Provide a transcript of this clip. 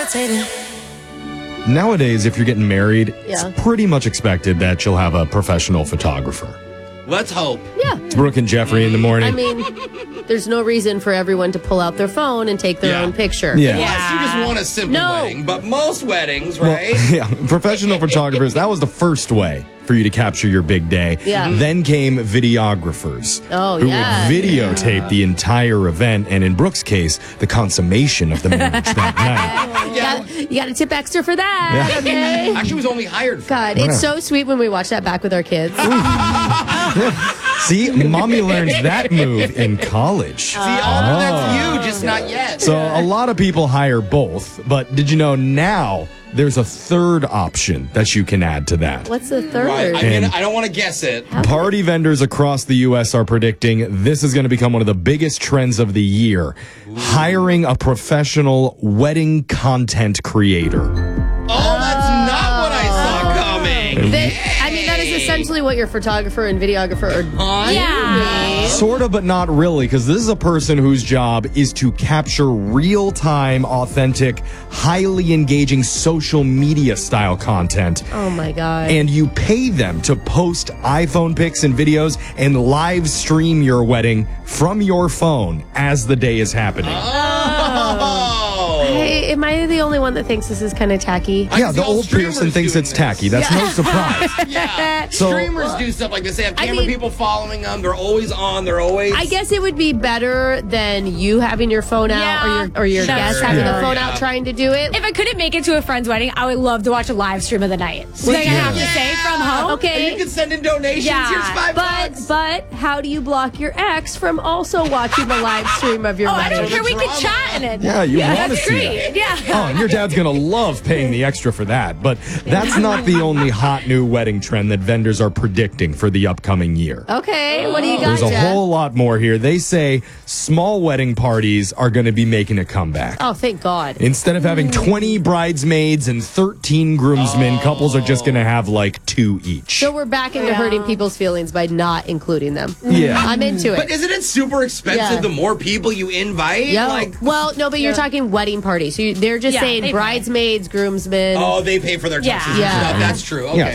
Nowadays, if you're getting married, Yeah. it's pretty much expected that you'll have a professional photographer. Let's hope. Yeah. It's Brooke and Jeffrey in the morning. I mean, there's no reason for everyone to pull out their phone and take their own picture. Yeah. Unless you just want a simple wedding, but most weddings, right? Yeah, professional photographers, that was the first way for you to capture your big day. Yeah. Then came videographers who yeah. would videotape the entire event, and in Brooke's case, the consummation of the marriage that night. You got to tip extra for that. Yeah. Okay. Actually, was only hired for God, it's so sweet when we watch that back with our kids. See, mommy learned that move in college. See, that's you, just not yet. So a lot of people hire both, but did you know now there's a third option that you can add to that? What's the third? Right. I mean, I don't want to guess it. Party vendors across the U.S. are predicting this is going to become one of the biggest trends of the year. Hiring a professional wedding content creator. Oh, that's not what I saw coming. I mean, that is essentially what your photographer and videographer are doing. Yeah. Sort of, but not really, because this is a person whose job is to capture real-time, authentic, highly engaging social media style content. Oh, my God. And you pay them to post iPhone pics and videos and live stream your wedding from your phone as the day is happening. Hey, am I the only one that thinks this is kind of tacky? Yeah, the old Pearson thinks it's tacky. That's no surprise. Yeah. So- Streamers do stuff like this. They have camera people following them. They're always on. They're always... I guess it would be better than you having your phone out or your that's guest having true. a phone out trying to do it. If I couldn't make it to a friend's wedding, I would love to watch a live stream of the night. Like I have to say from home. Okay. And you can send in donations. Yeah, Here's $5. But how do you block your ex from also watching the live stream of your Oh, I wedding? don't care. We could chat in it. Yeah, you want to That's see great. that. Yeah. Oh, and your dad's going to love paying the extra for that. But that's not the only hot new wedding trend that vendors are predicting for the upcoming year. Okay, what do you got, There's a Jeff? whole lot more here. They say small wedding parties are going to be making a comeback. Oh, thank God. Instead of having 20 bridesmaids and 13 groomsmen, couples are just going to have like 2 each. So we're back into hurting people's feelings by not including them. Yeah. I'm into it. But isn't it super expensive Yeah. the more people you invite? Yeah. Like, Well, no, but you're talking wedding party. So they're just Yeah, they saying pay. bridesmaids, groomsmen. oh, they pay for their taxes. Yeah. and stuff. Yeah. That's true. Okay. Yeah,